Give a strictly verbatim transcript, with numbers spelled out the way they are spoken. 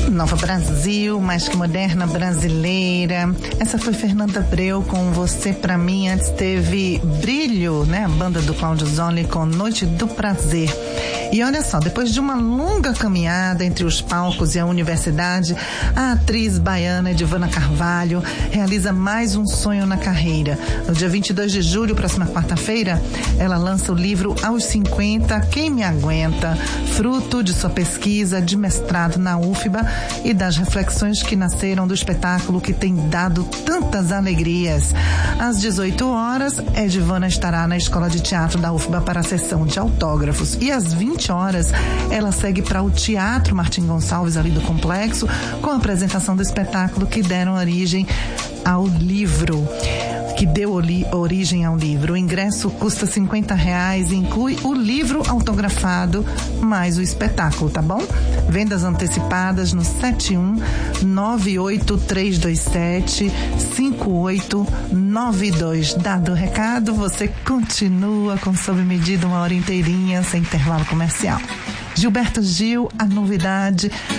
Nova Brasil, mais que moderna brasileira. Essa foi Fernanda Abreu com Você Pra Mim. Antes teve Brilho, né? A banda do Cláudio Zoli com Noite do Prazer. E olha só, depois de uma longa caminhada entre os palcos e a universidade, a atriz baiana Edivana Carvalho realiza mais um sonho na carreira. No dia vinte e dois de julho, próxima quarta-feira, ela lança o livro Aos cinquenta, Quem Me Aguenta, fruto de sua pesquisa de mestrado na U F B A e das reflexões que nasceram do espetáculo que tem dado tantas alegrias. Às dezoito horas, Edivana estará na Escola de Teatro da U F B A para a sessão de autógrafos. E às vinte horas, ela segue para o Teatro Martim Gonçalves, ali do Complexo, com a apresentação do espetáculo que deram origem ao livro. que deu origem ao livro. O ingresso custa cinquenta reais e inclui o livro autografado mais o espetáculo, tá bom? Vendas antecipadas no sete um nove oito três dois sete cinco oito nove dois. Dado o recado, você continua com Sob Medida uma hora inteirinha sem intervalo comercial. Gilberto Gil, a novidade